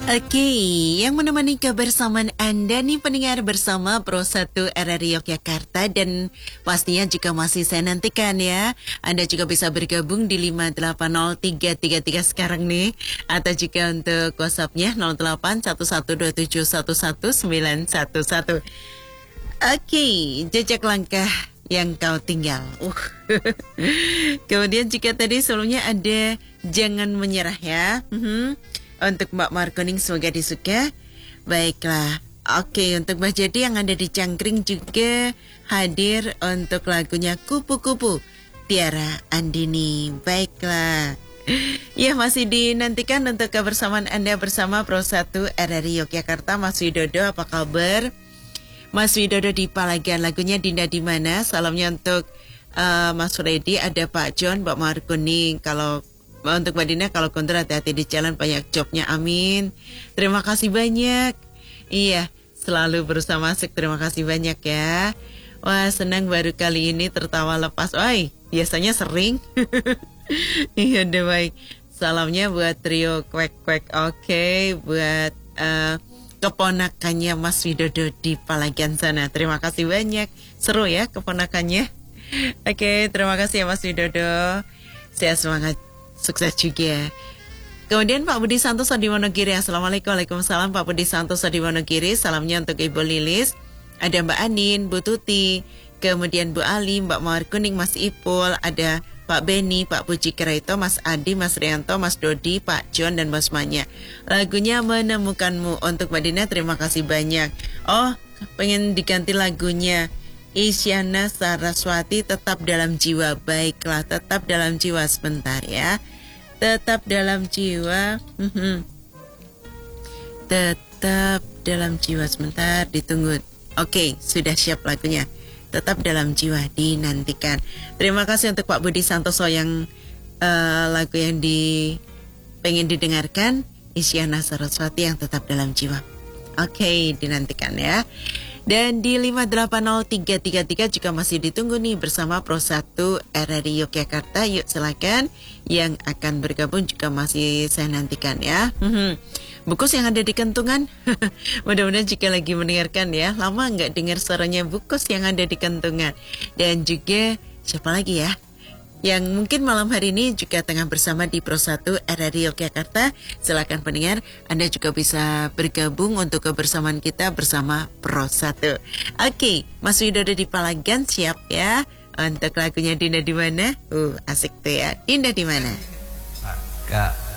Oke, yang menemani kebersamaan Anda nih pendengar bersama Pro 1 RRI Yogyakarta dan pastinya juga masih saya nantikan ya. Anda juga bisa bergabung di 5803333 sekarang nih atau juga untuk WhatsApp-nya 0811271111. Oke, jejak langkah yang kau tinggal. Kemudian jika tadi sebelumnya ada jangan menyerah ya. Untuk Mbak Markoning semoga disuka. Baiklah. Oke, untuk Mbak Jadi yang ada di Cangkring juga hadir untuk lagunya Kupu-Kupu Tiara Andini. Baiklah. Ya, masih dinantikan untuk kebersamaan Anda bersama Pro 1 RRI Yogyakarta. Mas Widodo, apa kabar? Mas Widodo di Palagan, lagunya Dinda di mana? Salamnya untuk Mas Freddy, ada Pak John, Mbak Markuning. Kalau untuk Mbak Dinda, kalau kontra hati-hati di jalan, banyak jobnya, amin. Terima kasih banyak. Iya, selalu berusaha masuk, terima kasih banyak ya. Wah, senang baru kali ini tertawa lepas. Oi, biasanya sering. Iya, udah baik. Salamnya buat trio kwek-kwek, oke. Buat keponakannya Mas Widodo di Palagan sana. Terima kasih banyak. Seru ya keponakannya. Oke, terima kasih ya Mas Widodo. Saya semangat, sukses juga. Kemudian Pak Budi Santoso di Wonogiri. Assalamualaikum. Waalaikumsalam Pak Budi Santoso di Wonogiri. Salamnya untuk Ibu Lilis. Ada Mbak Anin, Bu Tuti. Kemudian Bu Ali, Mbak Mawar Kuning, Mas Ipul. Ada Pak Beni, Pak Puji Keraito, Mas Adi, Mas Rianto, Mas Dodi, Pak John, dan Mas Manya. Lagunya Menemukanmu untuk Mbak Dina, terima kasih banyak. Oh, pengen diganti lagunya. Isyana Saraswati, Tetap Dalam Jiwa. Baiklah, tetap dalam jiwa sebentar ya. Tetap dalam jiwa. Tetap dalam jiwa sebentar, ditunggu. Oke, sudah siap lagunya. Tetap dalam jiwa, dinantikan. Terima kasih untuk Pak Budi Santoso yang lagu yang pengen didengarkan, Isyana Saraswati yang tetap dalam jiwa. Oke, dinantikan ya. Dan di 5803333 juga masih ditunggu nih bersama Pro 1 RRI Yogyakarta. Yuk silakan, yang akan bergabung juga masih saya nantikan ya. Bukus yang ada di kentungan, mudah-mudahan jika lagi mendengarkan ya. Lama nggak dengar suaranya Bukus yang ada di kentungan. Dan juga siapa lagi ya yang mungkin malam hari ini juga tengah bersama di Pro 1 RRI Yogyakarta. Silakan pendengar, Anda juga bisa bergabung untuk kebersamaan kita bersama Pro 1. Oke, Mas Widodo di Palagan siap ya untuk lagunya Dinda di mana? Asik tuh ya. Dinda di mana? Kak